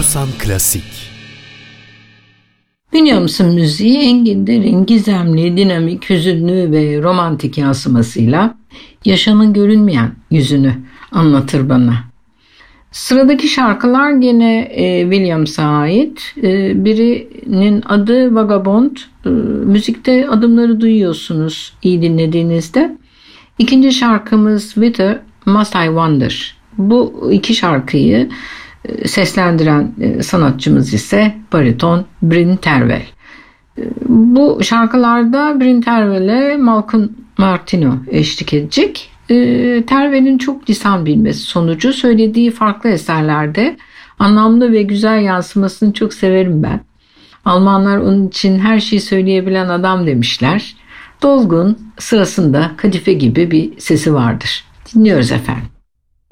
Bosan Klasik. Williams'ın müziği Engin Der'in gizemli, dinamik, hüzünlü ve romantik yansımasıyla yaşamın görünmeyen yüzünü anlatır bana. Sıradaki şarkılar gene Williams'a ait. Birinin adı Vagabond. Müzikte adımları duyuyorsunuz iyi dinlediğinizde. İkinci şarkımız Whither Must I Wonder. Bu iki şarkıyı seslendiren sanatçımız ise bariton Bryn Tervel. Bu şarkılarda Bryn Tervel'e Malcolm Martineau eşlik edecek. Tervel'in çok lisan bilmesi sonucu söylediği farklı eserlerde anlamlı ve güzel yansımasını çok severim ben. Almanlar onun için her şeyi söyleyebilen adam demişler. Dolgun, sırasında kadife gibi bir sesi vardır. Dinliyoruz efendim.